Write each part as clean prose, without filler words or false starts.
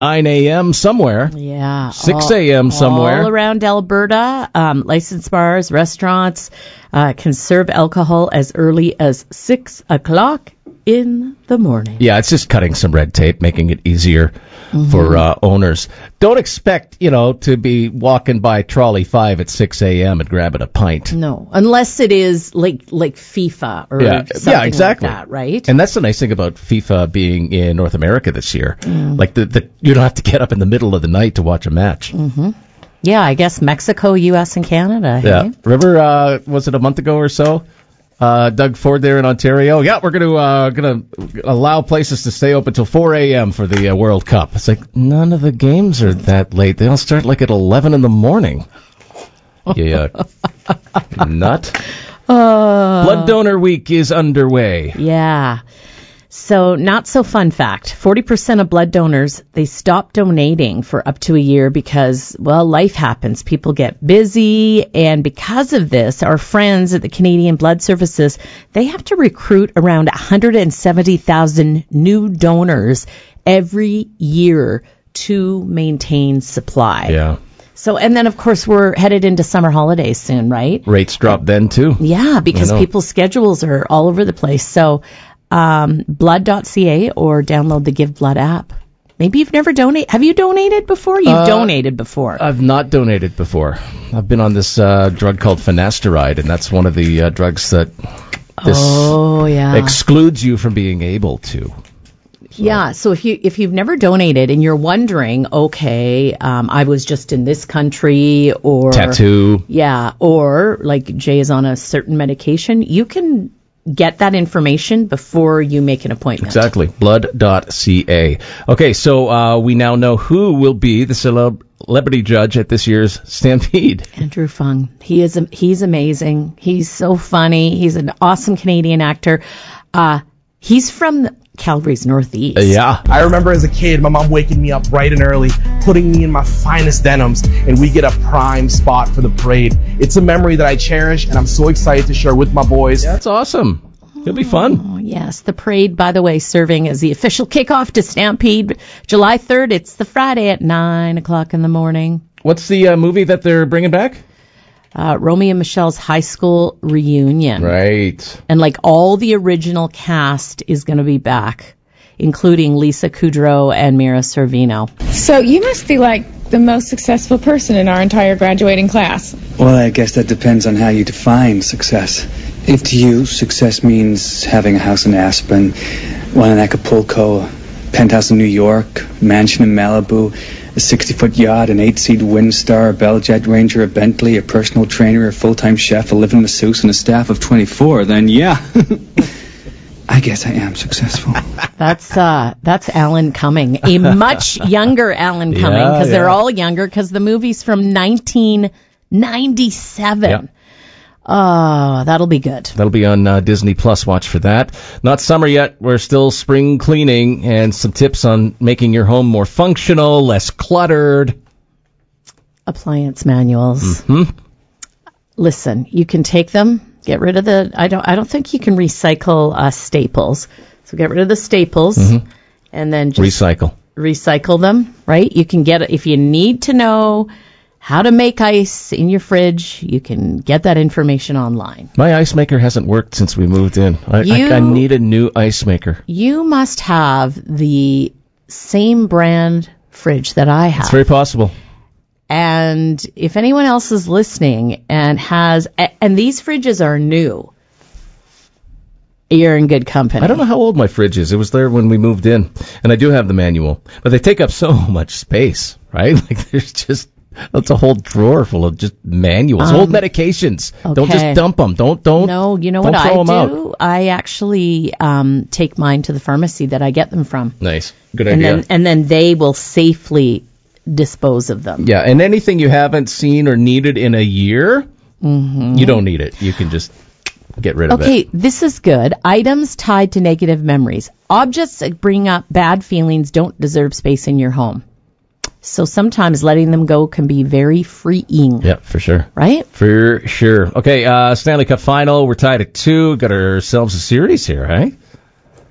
9 a.m. somewhere. Yeah. 6 a.m. somewhere. All around Alberta, licensed bars, restaurants can serve alcohol as early as 6 o'clock in the morning. Yeah, it's just cutting some red tape, making it easier for owners. Don't expect, to be walking by Trolley 5 at 6 a.m. and grabbing a pint. No, unless it is like FIFA or something exactly. like that, right? And that's the nice thing about FIFA being in North America this year. Like, you don't have to get up in the middle of the night to watch a match. Yeah, I guess Mexico, U.S., and Canada. Yeah. Hey? Remember, was it a month ago or so? Doug Ford there in Ontario. Yeah, we're going to allow places to stay open till 4 a.m. for the World Cup. It's like, none of the games are that late. They all start like at 11 in the morning. Yeah, nut. Blood Donor Week is underway. Yeah. So, not so fun fact. 40% of blood donors, they stop donating for up to a year because, well, life happens. People get busy. And because of this, our friends at the Canadian Blood Services, they have to recruit around 170,000 new donors every year to maintain supply. Yeah. So, and then, of course, we're headed into summer holidays soon, right? Rates drop then, too. Yeah, because people's schedules are all over the place. So, blood.ca or download the Give Blood app. Maybe you've never donated. Have you donated before? You've donated before. I've not donated before. I've been on this drug called finasteride, and that's one of the drugs that excludes you from being able to. So. Yeah, so if you've never donated and you're wondering, okay, I was just in this country or tattoo. Yeah, or like Jay is on a certain medication, you can get that information before you make an appointment. Exactly. Blood.ca. Okay, so we now know who will be the celebrity judge at this year's Stampede. Andrew Fung. He's amazing. He's so funny. He's an awesome Canadian actor. He's from Calgary's Northeast. Yeah. I remember as a kid, my mom waking me up bright and early, putting me in my finest denims, and we get a prime spot for the parade. It's a memory that I cherish, and I'm so excited to share with my boys. That's awesome. It'll be fun. Oh, yes. The parade, by the way, serving as the official kickoff to Stampede. July 3rd, it's the Friday at 9 o'clock in the morning. What's the movie that they're bringing back? Romy and Michelle's high school reunion. Right. And like all the original cast is going to be back, including Lisa Kudrow and Mira Sorvino. So you must be like the most successful person in our entire graduating class. Well, I guess that depends on how you define success. If to you, success means having a house in Aspen, one in Acapulco, a penthouse in New York, mansion in Malibu, a 60-foot yacht, an 8-seat Windstar, a Bell Jet Ranger, a Bentley, a personal trainer, a full-time chef, a living masseuse, and a staff of 24, then yeah, I guess I am successful. That's Alan Cumming, a much younger Alan Cumming, because they're all younger, because the movie's from 1997. Yep. Oh, that'll be good. That'll be on Disney Plus. Watch for that. Not summer yet. We're still spring cleaning and some tips on making your home more functional, less cluttered. Appliance manuals. Mm-hmm. Listen, you can take them, get rid of the. I don't think you can recycle staples. So get rid of the staples and then just recycle them. Right? You can get it if you need to know how to make ice in your fridge, you can get that information online. My ice maker hasn't worked since we moved in. I need a new ice maker. You must have the same brand fridge that I have. It's very possible. And if anyone else is listening and these fridges are new, you're in good company. I don't know how old my fridge is. It was there when we moved in. And I do have the manual. But they take up so much space, right? Like there's just... That's a whole drawer full of just manuals, old medications. Okay. Don't just dump them. Don't. No, you know what I do? Out. I actually take mine to the pharmacy that I get them from. Nice, good idea. And then they will safely dispose of them. Yeah, and anything you haven't seen or needed in a year, you don't need it. You can just get rid of it. Okay, this is good. Items tied to negative memories. Objects that bring up bad feelings don't deserve space in your home. So sometimes letting them go can be very freeing. Yeah, for sure. Right? For sure. Okay, Stanley Cup final. We're tied at 2. Got ourselves a series here, right?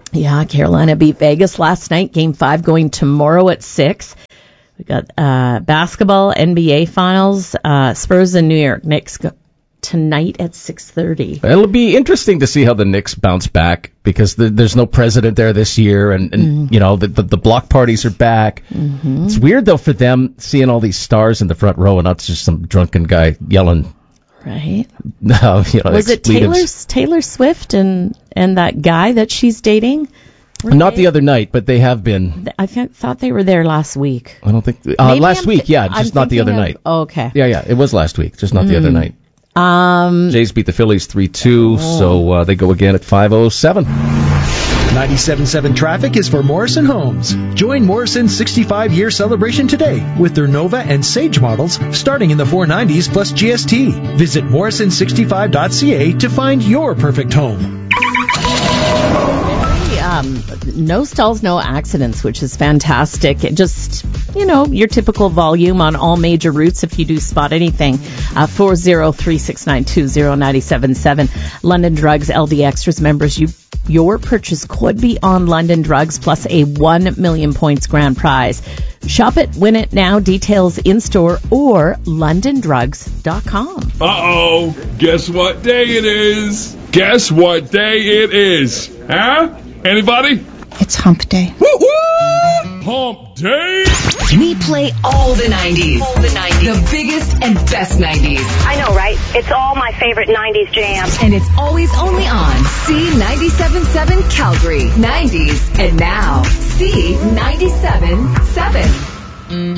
Yeah, Carolina beat Vegas last night. Game 5 going tomorrow at 6. We got basketball, NBA Finals, Spurs and New York Knicks tonight at 6:30. It'll be interesting to see how the Knicks bounce back because there's no president there this year, and you know the block parties are back. Mm-hmm. It's weird though for them seeing all these stars in the front row and not just some drunken guy yelling. Right. No, you know, was it Taylor Swift and that guy that she's dating? Not the other night, but they have been. I thought they were there last week. I don't think last week. Yeah, just not the other night. Oh, okay. Yeah, it was last week, just not the other night. Jays beat the Phillies 3-2, so they go again at 5:07. 97.7 Traffic is for Morrison Homes. Join Morrison's 65-year celebration today with their Nova and Sage models starting in the $490s plus GST. Visit morrison65.ca to find your perfect home. No stalls, no accidents, which is fantastic. It just, your typical volume on all major routes if you do spot anything. 403-692-0977. London Drugs LD Extras members, your purchase could be on London Drugs plus a 1 million points grand prize. Shop it, win it now. Details in-store or londondrugs.com. Uh-oh. Guess what day it is? Guess what day it is? Huh? Anybody? It's hump day. Woo-hoo! Hump day! We play all the 90s. The biggest and best 90s. I know, right? It's all my favorite 90s jams. And it's always only on C97.7 Calgary. 90s. And now, C97.7.